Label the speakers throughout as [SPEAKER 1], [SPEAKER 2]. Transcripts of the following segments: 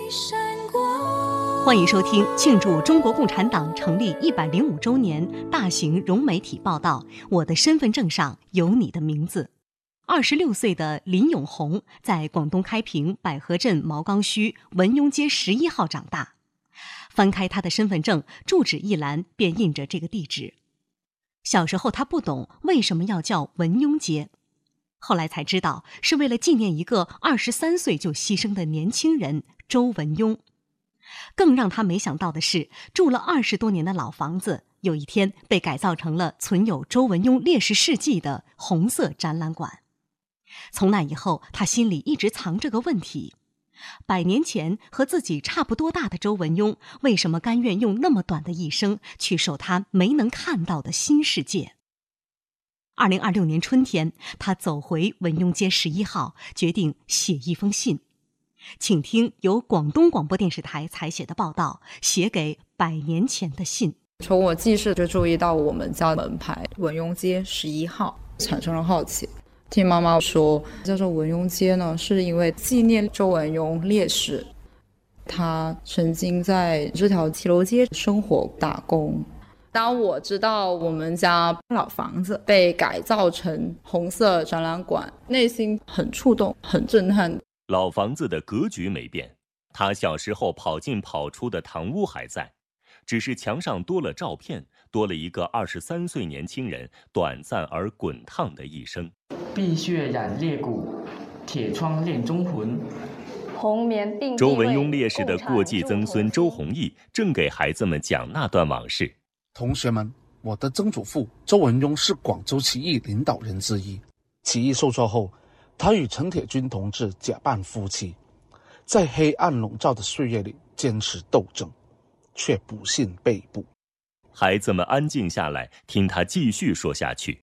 [SPEAKER 1] 欢迎收听庆祝中国共产党成立105周年大型融媒体报道《我的身份证上有你的名字》。26岁的林永红在广东开平百合镇毛岗区文庸街11号长大。翻开他的身份证，住址一栏便印着这个地址。小时候他不懂为什么要叫文庸街，后来才知道是为了纪念一个23岁就牺牲的年轻人周文庸。更让他没想到的是，住了20多年的老房子，有一天被改造成了存有周文庸烈士事迹的红色展览馆。从那以后，他心里一直藏着个问题：100年前和自己差不多大的周文庸，为什么甘愿用那么短的一生去守他没能看到的新世界？2026年春天，他走回文庸街11号，决定写一封信。请听由广东广播电视台采写的报道，写给100年前的信。
[SPEAKER 2] 从我记事就注意到我们家门牌文庸街11号，产生了好奇。听妈妈说叫做文庸街呢，是因为纪念周文庸烈士，他曾经在这条骑楼街生活打工。当我知道我们家老房子被改造成红色展览馆，内心很触动，很震撼。
[SPEAKER 3] 老房子的格局没变，他小时候跑进跑出的堂屋还在，只是墙上多了照片，多了一个23岁年轻人短暂而滚烫的一生。
[SPEAKER 4] 碧血染裂骨，铁窗炼忠魂。
[SPEAKER 5] 红棉并
[SPEAKER 3] 周文庸烈士的过继曾孙周弘毅正给孩子们讲那段往事。
[SPEAKER 6] 同学们，我的曾祖父周文庸是广州起义领导人之一。起义受挫后，他与陈铁军同志假扮夫妻，在黑暗笼罩的岁月里坚持斗争，却不幸被捕。
[SPEAKER 3] 孩子们安静下来，听他继续说下去。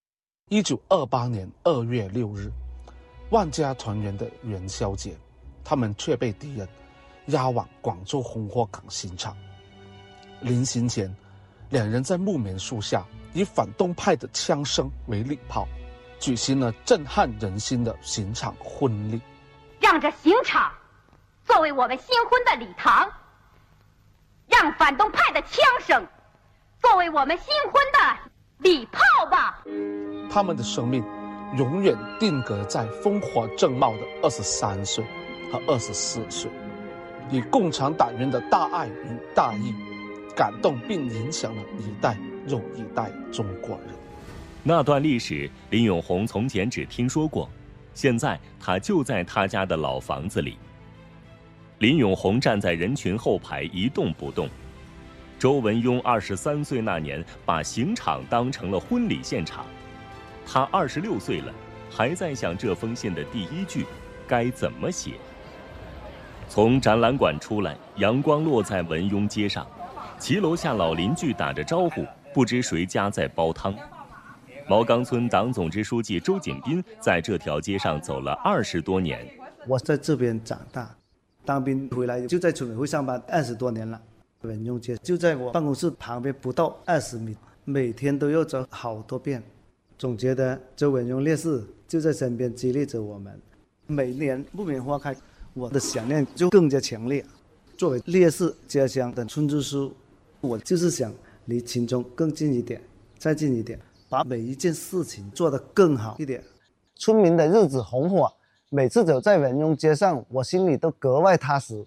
[SPEAKER 6] 1928年2月6日，万家团圆的元宵节，他们却被敌人押往广州红火港刑场。临行前，两人在木棉树下以反动派的枪声为礼炮，举行了震撼人心的刑场婚礼。
[SPEAKER 7] 让这刑场作为我们新婚的礼堂，让反动派的枪声作为我们新婚的礼炮吧。
[SPEAKER 6] 他们的生命永远定格在风华正茂的23岁和24岁，以共产党员的大爱与大义感动并影响了一代又一代中国人。
[SPEAKER 3] 那段历史，林永红从前只听说过，现在他就在他家的老房子里。林永红站在人群后排一动不动。周文庸23岁那年，把刑场当成了婚礼现场。他26岁了，还在想这封信的第一句该怎么写。从展览馆出来，阳光落在文庸街上，骑楼下老邻居打着招呼，不知谁家在煲汤。毛岗村党总支书记周锦斌在这条街上走了20多年。
[SPEAKER 8] 我在这边长大，当兵回来就在村委会上班20多年了。文庸街就在我办公室旁边不到20米，每天都要走好多遍。总觉得周文庸烈士就在身边激励着我们。每年木棉花开，我的想念就更加强烈。作为烈士家乡的村支书，我就是想离群众更近一点，再近一点，把每一件事情做得更好一点。
[SPEAKER 9] 村民的日子红火，每次走在文庸街上，我心里都格外踏实。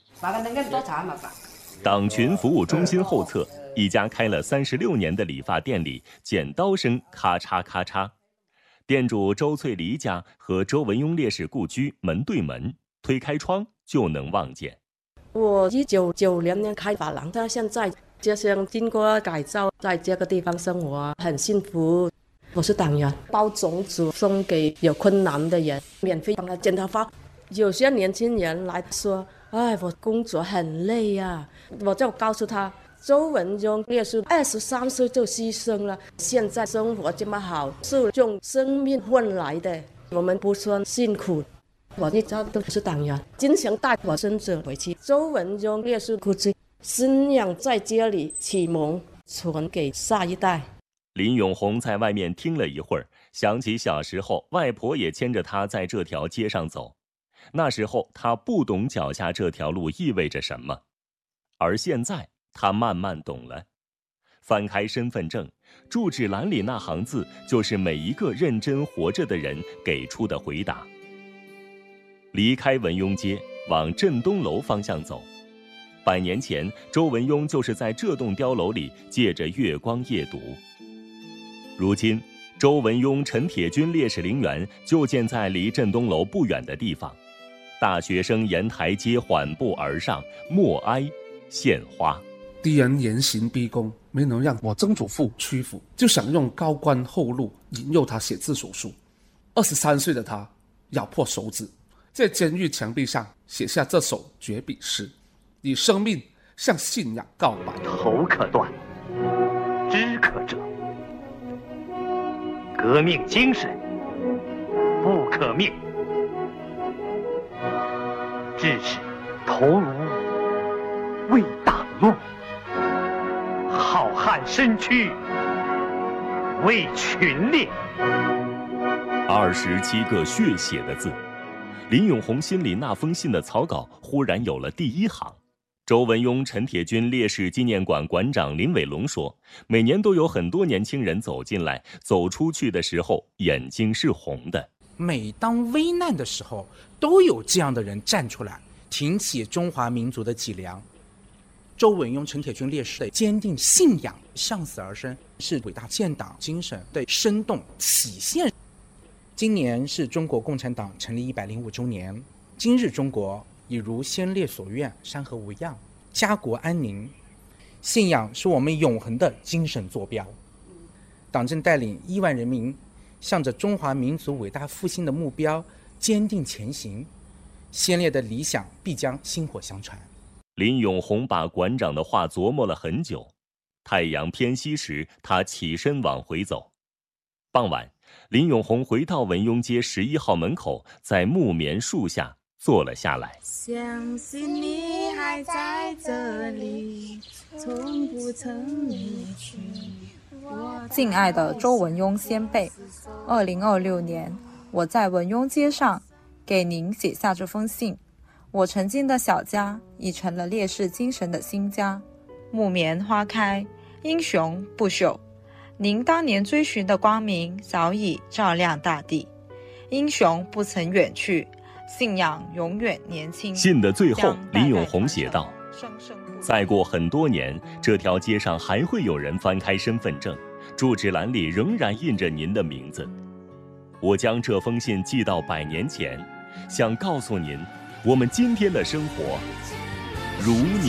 [SPEAKER 3] 党群服务中心后侧，一家开了36年的理发店里，剪刀声咔嚓咔嚓。店主周翠梨家和周文庸烈士故居门对门，推开窗就能望见。
[SPEAKER 10] 我1990年开发廊，到现在家乡经过改造，在这个地方生活很幸福。我是党员，包种子送给有困难的人，免费帮他剪头发。有些年轻人来说，我工作很累呀，我就告诉他，周文庸烈士23岁就牺牲了，现在生活这么好，是用生命换来的，我们不算辛苦。我一直都是党员，经常带我孙子回去周文庸烈士故居，信仰在这里启蒙，传给下一代。
[SPEAKER 3] 林永红在外面听了一会儿，想起小时候外婆也牵着他在这条街上走。 那时候他不懂脚下这条路意味着什么，而现在他慢慢懂了。翻开身份证，住址栏里那行字就是每一个认真活着的人给出的回答。离开文庸街，往镇东楼方向走。100年前，周文雍就是在这栋碉楼里借着月光夜读。如今，周文雍陈铁军烈士陵园就建在离镇东楼不远的地方。大学生沿台阶缓步而上，默哀献花。
[SPEAKER 6] 敌人严刑逼供，没能让我曾祖父屈服，就想用高官厚禄引诱他写字手书。23岁的他咬破手指，在监狱墙壁上写下这首绝笔诗，以生命向信仰告白。
[SPEAKER 11] 头可断，肢可折，革命精神不可灭，志士头颅为党用，浩瀚身躯为群烈。
[SPEAKER 3] 27个血写的字，林永红心里那封信的草稿忽然有了第一行。周文雍陈铁军烈士纪念馆馆长林伟龙说，每年都有很多年轻人走进来，走出去的时候眼睛是红的。
[SPEAKER 12] 每当危难的时候，都有这样的人站出来，挺起中华民族的脊梁。周文雍陈铁军烈士的坚定信仰，向死而生，是伟大建党精神的生动体现。今年是中国共产党成立105周年，今日中国已如先烈所愿，山河无恙，家国安宁。信仰是我们永恒的精神坐标。党正带领亿万人民向着中华民族伟大复兴的目标坚定前行，先烈的理想必将薪火相传。
[SPEAKER 3] 林永红把馆长的话琢磨了很久。太阳偏西时，他起身往回走。傍晚，林永红回到文庸街11号门口，在木棉树下坐了下来。
[SPEAKER 13] 相信你还在这里，从不曾离去。
[SPEAKER 2] 敬爱的周文雍先辈，2026年，我在文庸街上给您写下这封信。我曾经的小家已成了烈士精神的新家。木棉花开，英雄不朽。您当年追寻的光明早已照亮大地，英雄不曾远去，信仰永远年轻。
[SPEAKER 3] 信的最后，林永红写道：再过很多年，这条街上还会有人翻开身份证，住址栏里仍然印着您的名字。我将这封信寄到100年前，想告诉您，我们今天的生活如你